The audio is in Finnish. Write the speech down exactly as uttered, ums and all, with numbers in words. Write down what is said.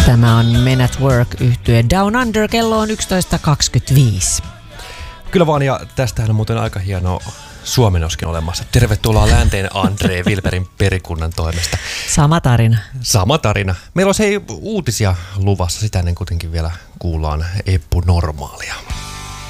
Tämä on Men at Work -yhtye Down Under, kello on yksitoista kaksikymmentäviisi. Kyllä vaan, ja tästähän on muuten aika hieno suomennoskin olemassa. Tervetuloa länteen Andre Wilberin perikunnan toimesta. Sama tarina. Sama tarina. Meillä on se uutisia luvassa, sitä ennen kuitenkin vielä kuullaan Eppu Normaalia.